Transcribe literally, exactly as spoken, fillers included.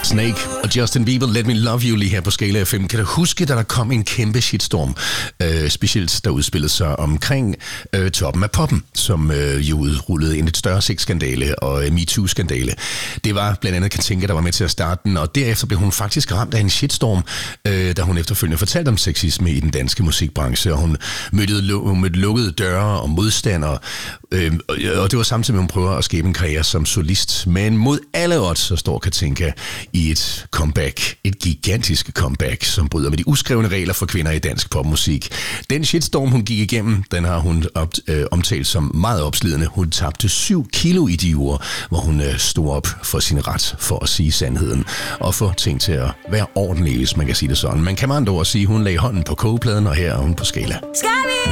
Snake og Justin Bieber, Let Me Love You lige her på Skala F M. Kan du huske, da der kom en kæmpe shitstorm, øh, specielt der udspillede sig omkring øh, toppen af poppen, som øh, jo udrullede en lidt større sexskandale og øh, MeToo-skandale. Det var blandt andet Katinka, der var med til at starte den, og derefter blev hun faktisk ramt af en shitstorm, øh, da hun efterfølgende fortalte om sexisme i den danske musikbranche, og hun mødte, hun mødte lukkede døre og modstandere, øh, og det var samtidig med, at hun prøver at skabe en karriere som solist. Men mod alle odds, så står Katinka i et comeback, et gigantisk comeback, som bryder med de uskrevne regler for kvinder i dansk popmusik. Den shitstorm, hun gik igennem, den har hun op, øh, omtalt som meget opslidende. Hun tabte syv kilo i de uger, hvor hun øh, stod op for sin ret for at sige sandheden, og få ting til at være ordentlige, hvis man kan sige det sådan. Man kan med andre ord sige, at hun lagde hånden på kogepladen, og her er hun på Skala. Skal vi?